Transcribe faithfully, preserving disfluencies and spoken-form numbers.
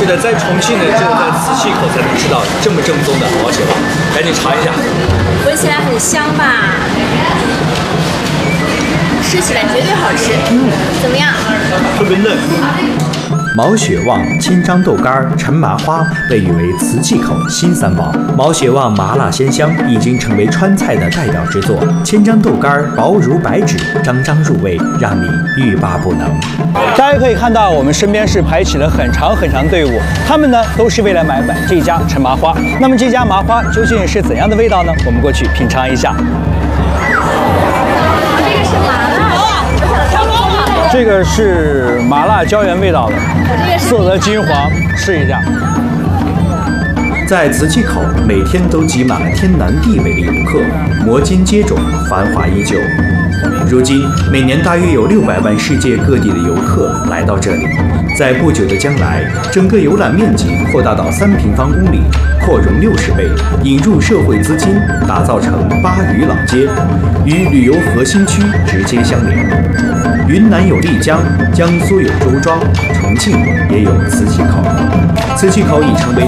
觉得在重庆呢，只有在磁器口才能吃到这么正宗的毛血旺，赶紧尝一下。 闻起来很香吧？吃起来绝对好吃。嗯，怎么样？ 特别嫩。 毛血旺、千张豆干、陈麻花被誉为瓷器口新三宝。毛血旺麻辣鲜香，已经成为川菜的代表之作。千张豆干薄如白纸，张张入味，让你欲罢不能。 大家可以看到，我们身边是排起了很长很长队伍，他们呢都是为了买买这家陈麻花。那么这家麻花究竟是怎样的味道呢？我们过去品尝一下。这个是麻辣椒盐味道的，色泽金黄，试一下。 在瓷器口，每天都挤满了天南地北的游客，摩肩接踵，繁华依旧。如今，每年大约有六百万世界各地的游客来到这里。在不久的将来，整个游览面积扩大到三平方公里，扩容六十倍，引入社会资金，打造成巴渝老街，与旅游核心区直接相连。云南有丽江，江苏有周庄，重庆也有磁器口。磁器口已成为